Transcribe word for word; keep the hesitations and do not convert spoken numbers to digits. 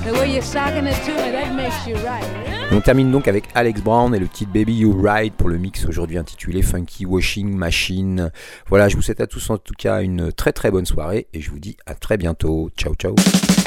The way you're socking it to me, that makes you right. On termine donc avec Alex Brown et le titre Baby You Ride pour le mix aujourd'hui intitulé Funky Washing Machine. Voilà, je vous souhaite à tous en tout cas une très très bonne soirée et je vous dis à très bientôt. Ciao ciao.